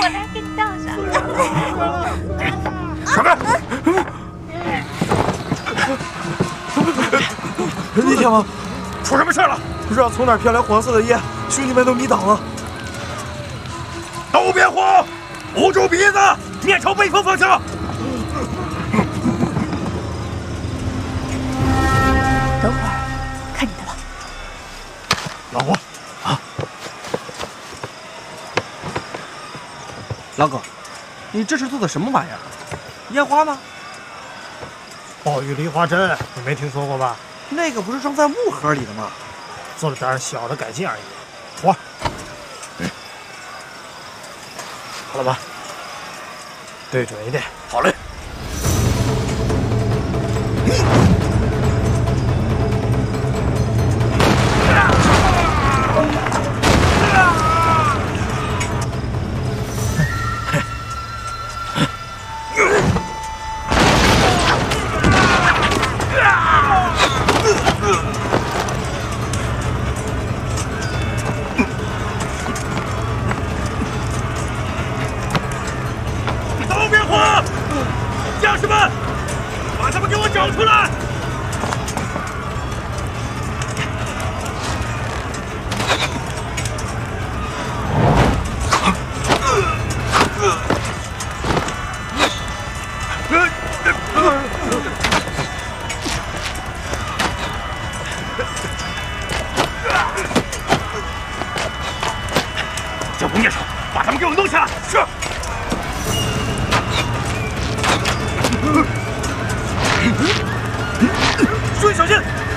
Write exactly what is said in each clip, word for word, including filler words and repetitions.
我来给你倒上。 开门！ 李天王， 出什么事了？ 不知道从哪儿飘来黄色的烟，兄弟们都迷倒了。 都别慌，捂住鼻子，面朝北方方向。 等会儿，看你的了。 老胡，啊， 老狗，你这是做的什么玩意儿？烟花吗？ 暴雨梨花针，你没听说过吧？ 那个不是装在木盒里的吗？ 做了点小的改进而已。妥，好了吧？对准一点。 好嘞。 交工业手，把他们给我弄下来。是。注意小心！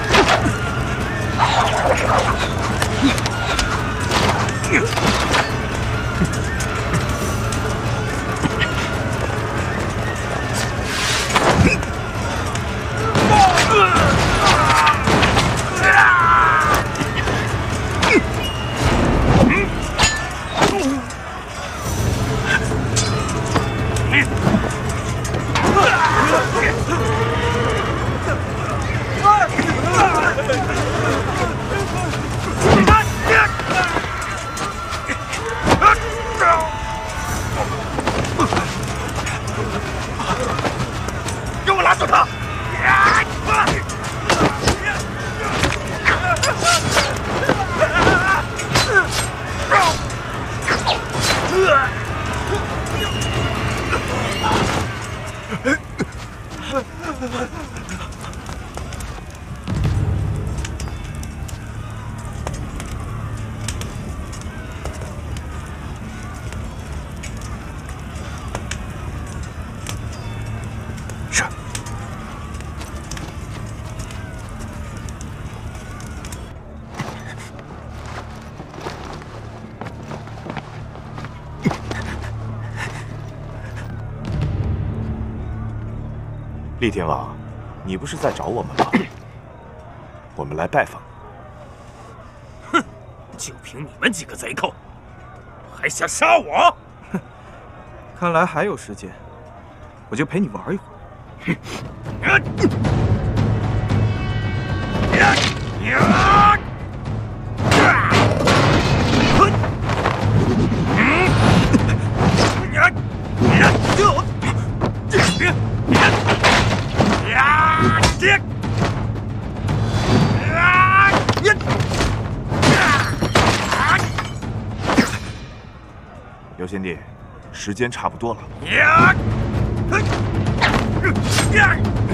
给我拉住他！是。 厉天王，你不是在找我们吗？我们来拜访。 哼，就凭你们几个贼寇，还想杀我？ 哼，看来还有时间，我就陪你玩一会儿。 姚贤弟，时间差不多了。